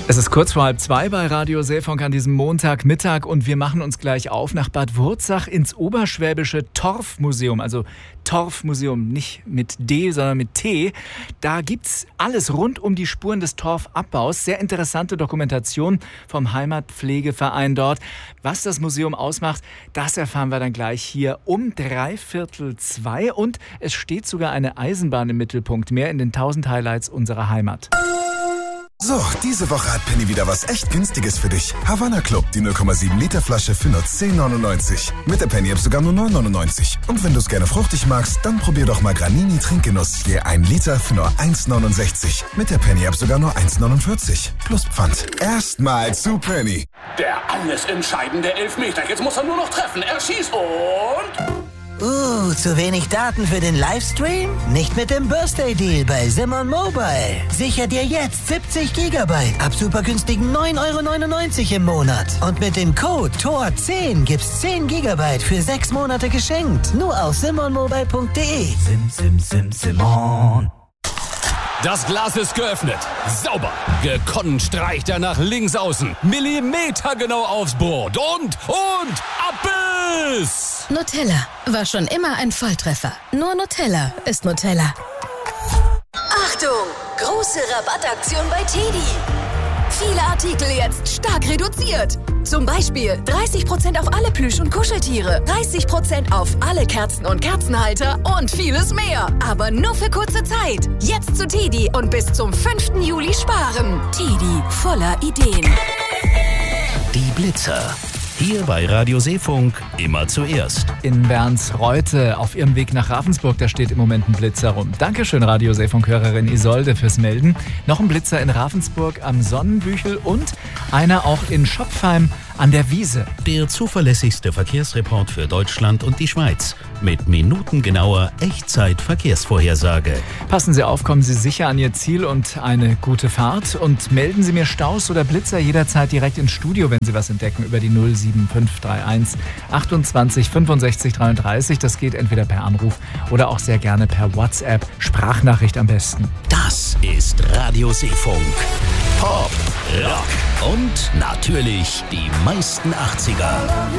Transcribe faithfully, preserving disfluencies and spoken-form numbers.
Es ist kurz vor halb zwei bei Radio Seefunk an diesem Montagmittag und wir machen uns gleich auf nach Bad Wurzach ins Oberschwäbische Torfmuseum. Also Torfmuseum, nicht mit D, sondern mit T. Da gibt's alles rund um die Spuren des Torfabbaus. Sehr interessante Dokumentation vom Heimatpflegeverein dort. Was das Museum ausmacht, das erfahren wir dann gleich hier um dreiviertel zwei. Und es steht sogar eine Eisenbahn im Mittelpunkt. Mehr in den tausend Highlights unserer Heimat. So, diese Woche hat Penny wieder was echt Günstiges für dich. Havanna Club, die null Komma sieben Liter Flasche für nur zehn neunundneunzig. Mit der Penny App sogar nur neun neunundneunzig. Und wenn du es gerne fruchtig magst, dann probier doch mal Granini Trinkgenuss. Je ein Liter für nur eins neunundsechzig. Mit der Penny App sogar nur eins neunundvierzig. Plus Pfand. Erstmal zu Penny. Der alles entscheidende Elfmeter. Jetzt muss er nur noch treffen. Er schießt und... Uh, zu wenig Daten für den Livestream? Nicht mit dem Birthday-Deal bei Simon Mobile. Sicher dir jetzt siebzig Gigabyte ab super günstigen neun Euro neunundneunzig im Monat. Und mit dem Code T O R zehn gibt's zehn Gigabyte für sechs Monate geschenkt. Nur auf simon mobile punkt de. Sim, sim, sim, Simon. Das Glas ist geöffnet. Sauber. Gekonnt streicht er nach links außen. Millimetergenau aufs Brot. Und, und, Abbiss! Nutella war schon immer ein Volltreffer. Nur Nutella ist Nutella. Achtung! Große Rabattaktion bei Teddy. Viele Artikel jetzt stark reduziert. Zum Beispiel dreißig Prozent auf alle Plüsch- und Kuscheltiere, dreißig Prozent auf alle Kerzen und Kerzenhalter und vieles mehr. Aber nur für kurze Zeit. Jetzt zu Teddy und bis zum fünften Juli sparen. Teddy, voller Ideen. Die Blitzer. Hier bei Radio Seefunk immer zuerst. In Bernsreute auf ihrem Weg nach Ravensburg, da steht im Moment ein Blitzer rum. Dankeschön, Radio Seefunk-Hörerin Isolde, fürs Melden. Noch ein Blitzer in Ravensburg am Sonnenbüchel und einer auch in Schopfheim an der Wiese. Der zuverlässigste Verkehrsreport für Deutschland und die Schweiz. Mit minutengenauer Echtzeit-Verkehrsvorhersage. Passen Sie auf, kommen Sie sicher an Ihr Ziel und eine gute Fahrt. Und melden Sie mir Staus oder Blitzer jederzeit direkt ins Studio, wenn Sie was entdecken, über die null sieben fünf drei eins achtundzwanzig fünfundsechzig dreiunddreißig. Das geht entweder per Anruf oder auch sehr gerne per WhatsApp. Sprachnachricht am besten. Das ist Radio Seefunk. Pop, Rock und natürlich die meisten achtziger.